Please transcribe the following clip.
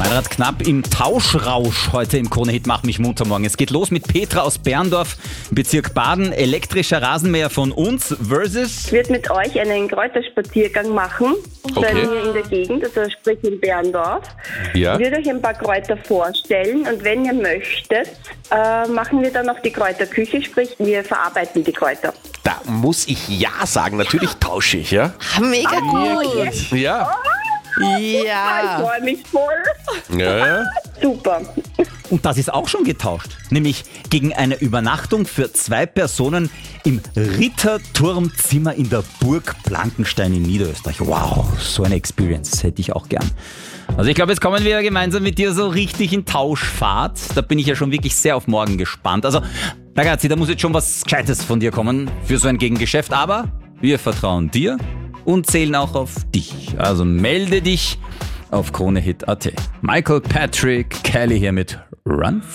Meinrad Knapp im Tauschrausch heute im Krone-Hit Mach mich munter morgen. Es geht los mit Petra aus Berndorf, Bezirk Baden. Elektrischer Rasenmäher von uns versus... Ich werde mit euch einen Kräuterspaziergang machen, bei mir in der Gegend, also sprich in Berndorf. Ja. Ich würde euch ein paar Kräuter vorstellen und wenn ihr möchtet, machen wir dann noch die Kräuterküche, sprich wir verarbeiten die Kräuter. Da muss ich ja sagen, natürlich tausche ich, ja? Mega gut. Ja. Ich freue mich voll. Ja. Super. Und das ist auch schon getauscht. Nämlich gegen eine Übernachtung für 2 Personen im Ritterturmzimmer in der Burg Blankenstein in Niederösterreich. Wow, so eine Experience hätte ich auch gern. Also ich glaube, jetzt kommen wir gemeinsam mit dir so richtig in Tauschfahrt. Da bin ich ja schon wirklich sehr auf morgen gespannt. Also, Ragazzi, da muss jetzt schon was Gescheites von dir kommen für so ein Gegengeschäft. Aber wir vertrauen dir und zählen auch auf dich. Also melde dich auf KroneHit.at. Michael Patrick Kelly hier mit Run